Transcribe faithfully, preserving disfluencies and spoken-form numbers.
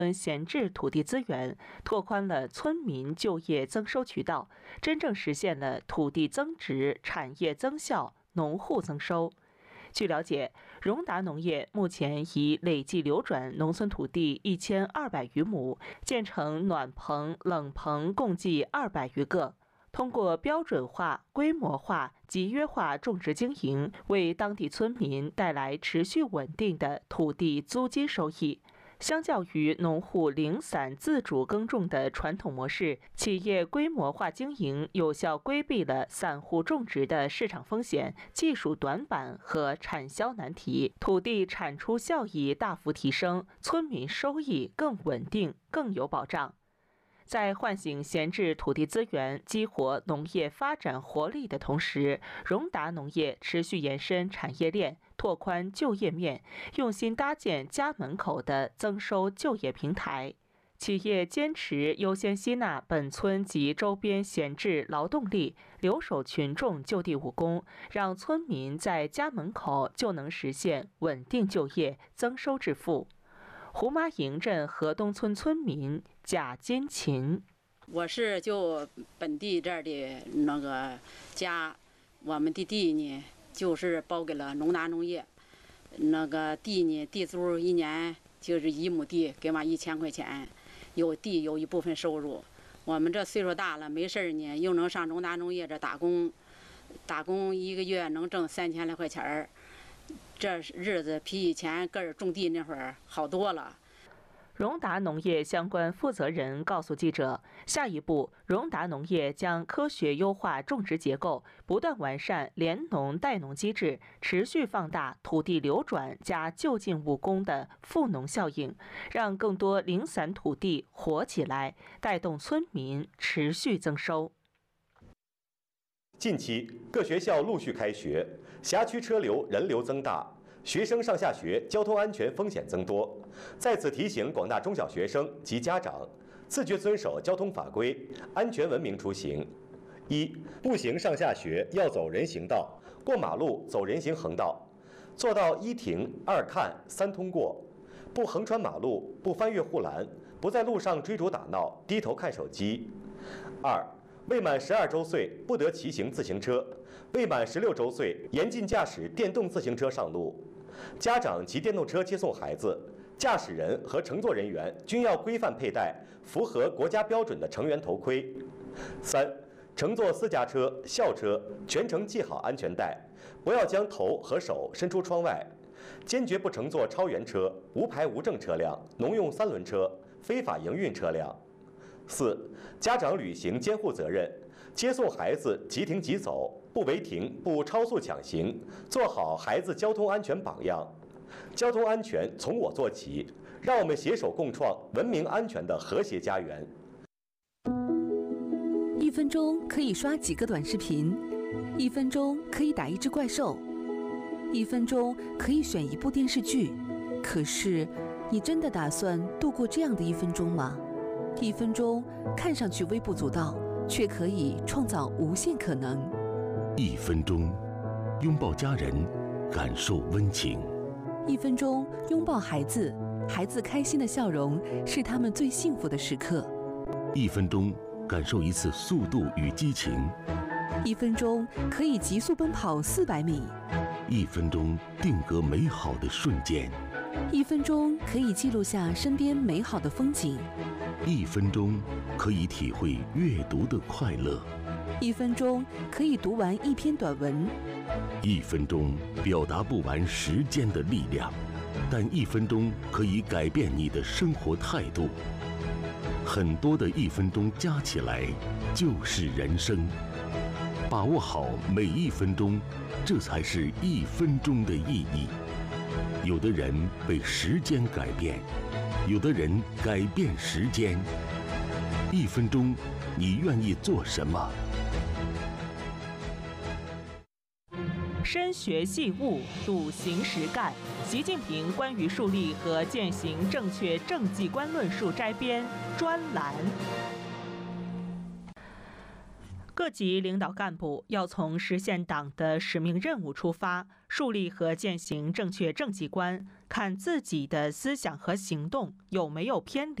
闲置土地资源，拓宽了村民就业增收渠道，真正实现了土地增值、产业增效、农户增收。据了解，荣达农业目前已累计流转农村土地一千二百余亩，建成暖棚、冷棚共计二百余个。通过标准化、规模化、集约化种植经营，为当地村民带来持续稳定的土地租金收益。相较于农户零散自主耕种的传统模式，企业规模化经营有效规避了散户种植的市场风险、技术短板和产销难题，土地产出效益大幅提升，村民收益更稳定、更有保障。在唤醒闲置土地资源、激活农业发展活力的同时，荣达农业持续延伸产业链，拓宽就业面，用心搭建家门口的增收就业平台。企业坚持优先吸纳本村及周边闲置劳动力，留守群众就地务工，让村民在家门口就能实现稳定就业、增收致富。胡麻营镇河东村村民贾金琴， 我是就本地这儿的那个家，我们的地呢就是包给了农达农业，那个地呢地租一年就是一亩地给我一千块钱，有地有一部分收入。我们这岁数大了没事儿呢，又能上农达农业这打工，打工一个月能挣三千来块钱儿。这日子比以前个儿种地那会儿好多了。 荣达农业相关负责人告诉记者，下一步，荣达农业将科学优化种植结构，不断完善联农带农机制，持续放大土地流转加就近务工的富农效应，让更多零散土地活起来，带动村民持续增收。 近期，各学校陆续开学，辖区车流人流增大，学生上下学交通安全风险增多。在此提醒广大中小学生及家长，自觉遵守交通法规，安全文明出行。一、步行上下学要走人行道，过马路走人行横道，做到一停、二看、三通过，不横穿马路，不翻越护栏，不在路上追逐打闹、低头看手机。二、未满十二周岁不得骑行自行车，未满十六周岁严禁驾驶电动自行车上路。家长骑电动车接送孩子，驾驶人和乘坐人员均要规范佩戴符合国家标准的成员头盔。三、乘坐私家车、校车全程系好安全带，不要将头和手伸出窗外，坚决不乘坐超员车、无牌无证车辆、农用三轮车、非法营运车辆。四、家长履行监护责任，接送孩子即停即走，不违停，不超速抢行，做好孩子交通安全榜样。交通安全从我做起，让我们携手共创文明安全的和谐家园。 一分钟可以刷几个短视频，一分钟可以打一只怪兽，一分钟可以选一部电视剧。可是，你真的打算度过这样的一分钟吗？一分钟看上去微不足道，却可以创造无限可能。 一分钟，拥抱家人，感受温情。 一分钟拥抱孩子，孩子开心的笑容是他们最幸福的时刻。 一分钟，感受一次速度与激情。 一分钟可以急速奔跑四百米。 一分钟定格美好的瞬间。 一分钟可以记录下身边美好的风景。 一分钟可以体会阅读的快乐。 一分钟可以读完一篇短文。 一分钟表达不完时间的力量，但一分钟可以改变你的生活态度。很多的一分钟加起来就是人生。把握好每一分钟，这才是一分钟的意义。有的人被时间改变，有的人改变时间。一分钟，你愿意做什么？ 深学细悟，笃行实干。习近平关于树立和践行正确政绩观论述摘编专栏。 各级领导干部要从实现党的使命任务出发，树立和践行正确政绩观，看自己的思想和行动有没有偏离。